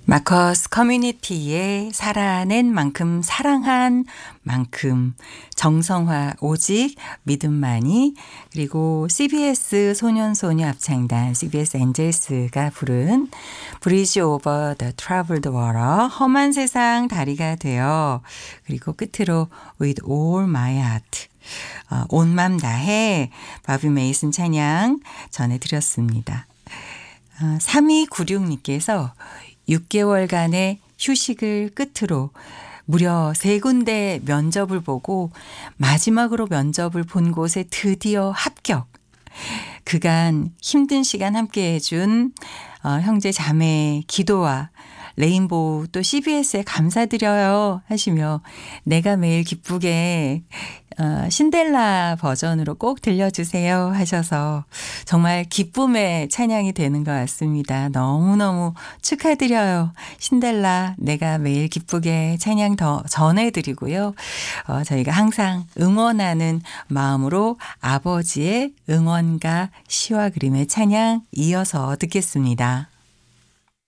마커스 커뮤니티에 살아낸 만큼 사랑한 만큼 정성화 오직 믿음만이 그리고 CBS 소년소녀 합창단 CBS 엔젤스가 부른 브리지 오버 더 트러블드 워터 험한 세상 다리가 되어 그리고 끝으로 With all my heart 온 맘 다해 바비 메이슨 찬양 전해드렸습니다. 3296님께서 6개월간의 휴식을 끝으로 무려 3군데 면접을 보고 마지막으로 면접을 본 곳에 드디어 합격. 그간 힘든 시간 함께 해준 형제 자매의 기도와 레인보우 또 CBS에 감사드려요 하시며 내가 매일 기쁘게 신델라 버전으로 꼭 들려주세요 하셔서 정말 기쁨의 찬양이 되는 것 같습니다. 너무너무 축하드려요. 신델라 내가 매일 기쁘게 찬양 더 전해드리고요. 저희가 항상 응원하는 마음으로 아버지의 응원가 시와 그림의 찬양 이어서 듣겠습니다.